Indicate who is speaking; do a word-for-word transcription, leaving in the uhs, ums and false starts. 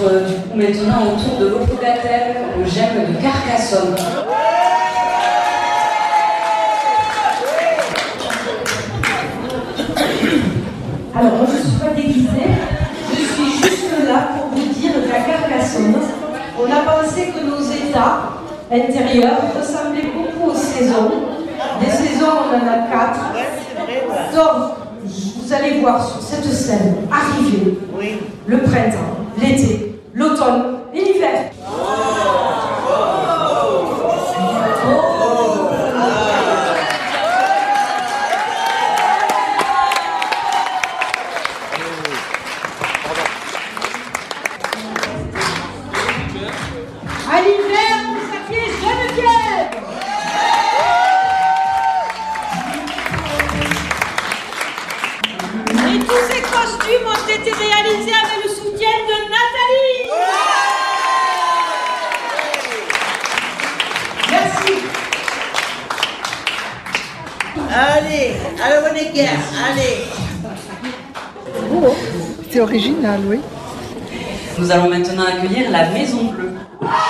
Speaker 1: du coup maintenant au tour de l'Opougatel, le gemme de Carcassonne.
Speaker 2: Alors moi je ne suis pas déguisée, je suis juste là pour vous dire qu'à Carcassonne, on a pensé que nos états intérieurs ressemblaient beaucoup aux saisons. Des saisons, on en a quatre. Donc, vous allez voir sur cette scène arriver le printemps, l'été, l'automne et l'hiver. À l'hiver, vous s'appelez Geneviève.
Speaker 3: Et tous ces costumes ont été réalisés avec le soutien de Nathalie.
Speaker 2: Merci.
Speaker 4: Allez, allez, on est guerre, allez.
Speaker 5: Oh, c'est original, oui.
Speaker 1: Nous allons maintenant accueillir la Maison Bleue.